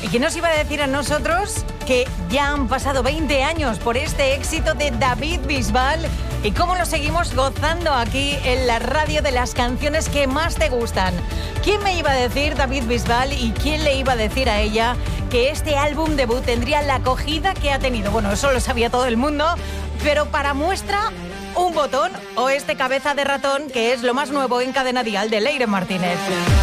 quién nos iba a decir a nosotros que ya han pasado 20 años por este éxito de David Bisbal y cómo lo seguimos gozando aquí en la radio de las canciones que más te gustan? ¿Quién me iba a decir, David Bisbal, y quién le iba a decir a ella que este álbum debut tendría la acogida que ha tenido? Bueno, eso lo sabía todo el mundo, pero para muestra, un botón o este cabeza de ratón, que es lo más nuevo en Cadena Dial de Leire Martínez.